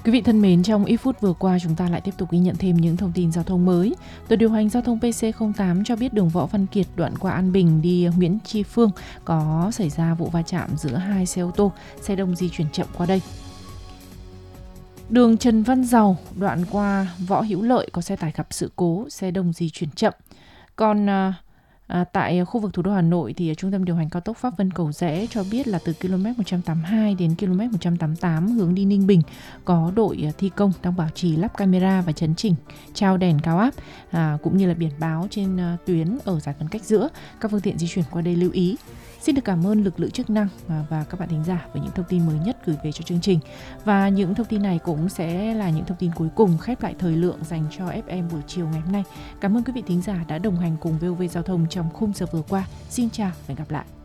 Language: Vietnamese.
Quý vị thân mến, trong ít phút vừa qua chúng ta lại tiếp tục ghi nhận thêm những thông tin giao thông mới. Tổ điều hành giao thông PC08 cho biết đường Võ Văn Kiệt đoạn qua An Bình đi Nguyễn Tri Phương có xảy ra vụ va chạm giữa hai xe ô tô, xe đông di chuyển chậm qua đây. Đường Trần Văn Dầu đoạn qua Võ Hữu Lợi có xe tải gặp sự cố, xe đông di chuyển chậm. Còn tại khu vực thủ đô Hà Nội thì Trung tâm điều hành cao tốc Pháp Vân Cầu Giẽ cho biết là từ km 182 đến km 188 hướng đi Ninh Bình có đội thi công đang bảo trì lắp camera và chấn chỉnh trao đèn cao áp cũng như là biển báo trên tuyến ở giải phân cách giữa. Các phương tiện di chuyển qua đây lưu ý. Xin được cảm ơn lực lượng chức năng và các bạn thính giả với những thông tin mới nhất gửi về cho chương trình. Và những thông tin này cũng sẽ là những thông tin cuối cùng khép lại thời lượng dành cho FM buổi chiều ngày hôm nay. Cảm ơn quý vị thính giả đã đồng hành cùng VOV Giao thông trong khung giờ vừa qua. Xin chào và hẹn gặp lại.